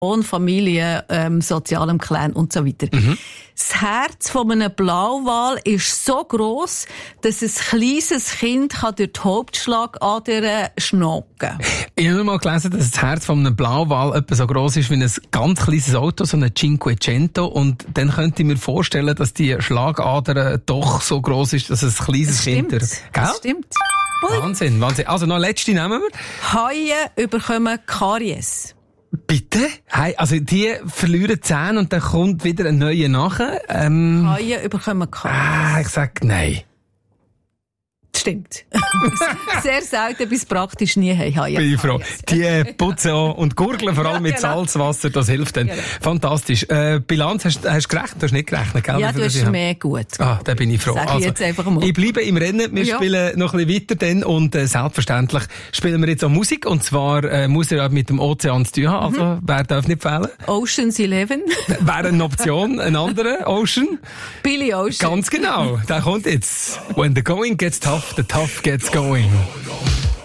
Familie, sozialem Clan und so weiter. Das Herz von einem Blauwal ist so gross, dass ein kleines Kind durch die Hauptschlagader schnacken. Ich habe mal gelesen, dass das Herz von einem Blauwal etwa so gross ist wie ein ganz kleines Auto, so ein Cinquecento. Und dann könnte ich mir vorstellen, dass die Schlagader doch so gross ist, dass ein kleines Kind... Das stimmt. Wahnsinn. Also noch letzte nehmen wir. Haie bekommen Karies. Bitte? Hey, also die verlieren Zähne und dann kommt wieder ein neuer nachher. Haie bekommen Karies. Ich sag nein. Stimmt. Sehr selten bis praktisch nie Haie. Bin ich froh. Die putzen auch und gurgeln vor allem mit Salzwasser, das hilft dann. Genau. Fantastisch. Bilanz, hast du gerechnet? Du hast nicht gerechnet, gell? Ja, du hast mehr gut. Da bin ich froh. Sag ich jetzt einfach mal. Ich bleibe im Rennen. Wir spielen noch ein bisschen weiter dann und selbstverständlich spielen wir jetzt auch Musik und zwar muss er ja mit dem Ozean zu tun haben. Also, wer darf nicht fehlen? Ocean's 11. Wäre eine Option, ein anderer Ocean? Billy Ocean. Ganz genau. Der kommt jetzt. When the going gets tough, the tough gets going.